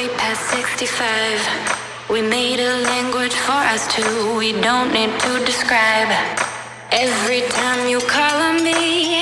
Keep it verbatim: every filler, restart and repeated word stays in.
way past sixty-five. We made a language for us two. We don't need to describe. Every time you call on me,